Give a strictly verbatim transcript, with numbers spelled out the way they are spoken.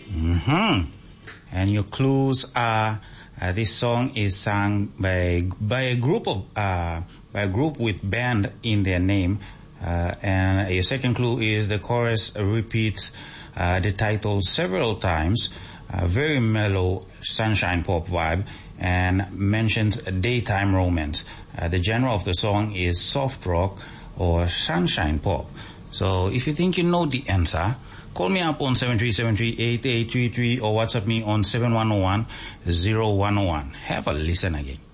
Mm-hmm. And your clues are uh, this song is sung by by a group of uh, by a group with band in their name. Uh, and your second clue is the chorus repeats uh, the title several times. Uh, very mellow sunshine pop vibe, and mentions daytime romance. Uh, the genre of the song is soft rock or sunshine pop. So if you think you know the answer, call me up on seven three seven three, eight eight three three or WhatsApp me on seven one zero one zero one zero one. Have a listen again.